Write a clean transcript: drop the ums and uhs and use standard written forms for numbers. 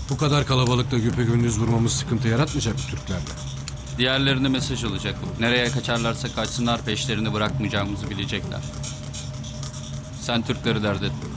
Bu kadar kalabalıkta güpegündüz vurmamız sıkıntı yaratmayacak mı Türklerle? Diğerlerine mesaj olacak. Nereye kaçarlarsa kaçsınlar, peşlerini bırakmayacağımızı bilecekler. Sen Türkleri dert etme.